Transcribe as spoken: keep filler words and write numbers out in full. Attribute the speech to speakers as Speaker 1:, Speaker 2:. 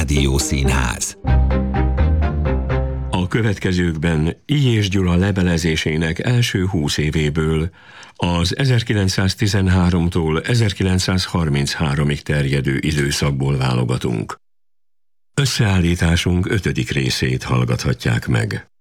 Speaker 1: Rádiószínház.
Speaker 2: A következőkben Illyés Gyula levelezésének első húsz évéből, az ezerkilencszáztizenháromtól ezerkilencszázharmincháromig terjedő időszakból válogatunk. Összeállításunk ötödik részét hallgathatják meg.